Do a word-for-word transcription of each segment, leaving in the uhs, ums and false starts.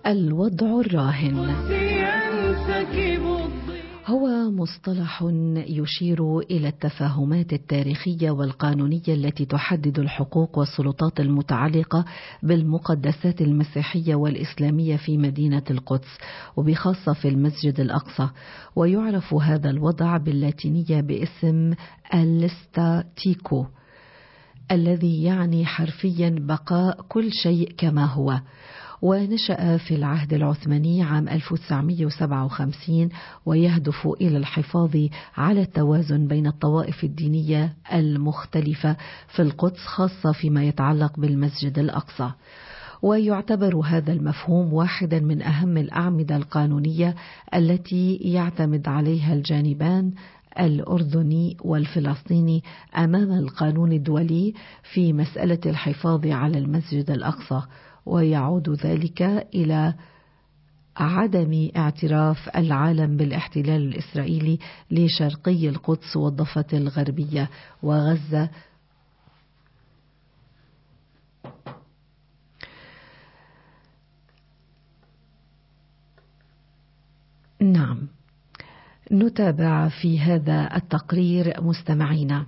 الوضع الراهن هو مصطلح يشير إلى التفاهمات التاريخية والقانونية التي تحدد الحقوق والسلطات المتعلقة بالمقدسات المسيحية والإسلامية في مدينة القدس، وبخاصة في المسجد الأقصى. ويعرف هذا الوضع باللاتينية باسم الاستاتيكو، الذي يعني حرفيا بقاء كل شيء كما هو. ونشأ في العهد العثماني عام ألف وتسعمئة وسبعة وخمسين، ويهدف إلى الحفاظ على التوازن بين الطوائف الدينية المختلفة في القدس، خاصة فيما يتعلق بالمسجد الأقصى. ويعتبر هذا المفهوم واحدا من أهم الأعمدة القانونية التي يعتمد عليها الجانبان الأردني والفلسطيني أمام القانون الدولي في مسألة الحفاظ على المسجد الأقصى. ويعود ذلك إلى عدم اعتراف العالم بالاحتلال الإسرائيلي لشرقي القدس والضفة الغربية وغزة. نعم، نتابع في هذا التقرير مستمعينا.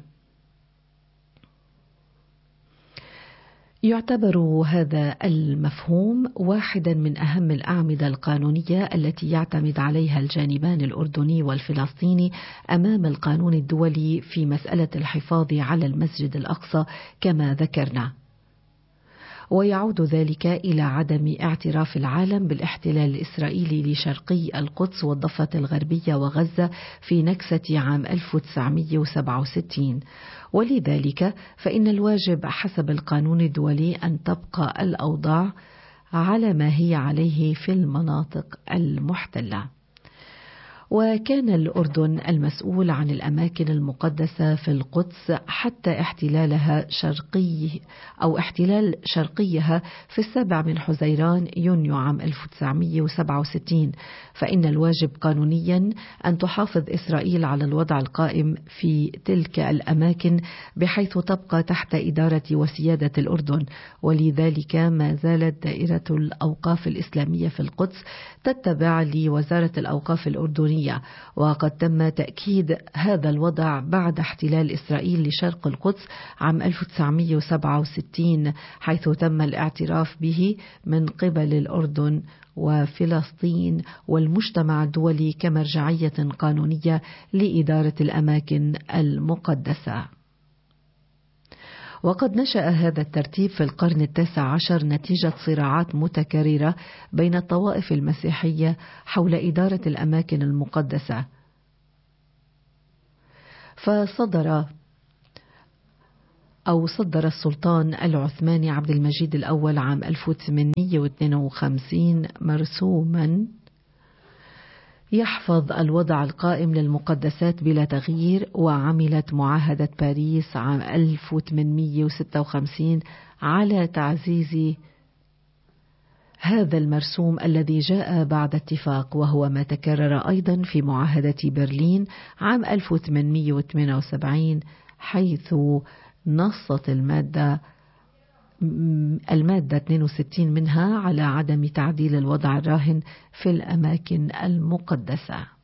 يعتبر هذا المفهوم واحدا من أهم الأعمدة القانونية التي يعتمد عليها الجانبان الأردني والفلسطيني أمام القانون الدولي في مسألة الحفاظ على المسجد الأقصى كما ذكرنا. ويعود ذلك إلى عدم اعتراف العالم بالاحتلال الإسرائيلي لشرقي القدس والضفة الغربية وغزة في نكسة عام ألف وتسعمئة وسبعة وستين. ولذلك فإن الواجب حسب القانون الدولي أن تبقى الأوضاع على ما هي عليه في المناطق المحتلة. وكان الأردن المسؤول عن الأماكن المقدسة في القدس حتى احتلالها شرقي أو احتلال شرقيها في السابع من حزيران يونيو عام ألف وتسعمئة وسبعة وستين. فإن الواجب قانونيا أن تحافظ إسرائيل على الوضع القائم في تلك الأماكن بحيث تبقى تحت إدارة وسيادة الأردن. ولذلك ما زالت دائرة الأوقاف الإسلامية في القدس تتبع لوزارة الأوقاف الأردنية. وقد تم تأكيد هذا الوضع بعد احتلال إسرائيل لشرق القدس عام ألف وتسعمئة وسبعة وستين، حيث تم الاعتراف به من قبل الأردن وفلسطين والمجتمع الدولي كمرجعية قانونية لإدارة الأماكن المقدسة. وقد نشأ هذا الترتيب في القرن التاسع عشر نتيجة صراعات متكررة بين الطوائف المسيحية حول إدارة الأماكن المقدسة. فصدر أو صدر السلطان العثماني عبد المجيد الأول عام ألف وثمانمئة واثنين وخمسين مرسوما يحفظ الوضع القائم للمقدسات بلا تغيير. وعملت معاهدة باريس عام ألف وثمانمئة وستة وخمسين على تعزيز هذا المرسوم الذي جاء بعد اتفاق، وهو ما تكرر أيضا في معاهدة برلين عام ألف وثمانمئة وثمانية وسبعين، حيث نصت المادة المادة اثنين وستين منها على عدم تعديل الوضع الراهن في الأماكن المقدسة.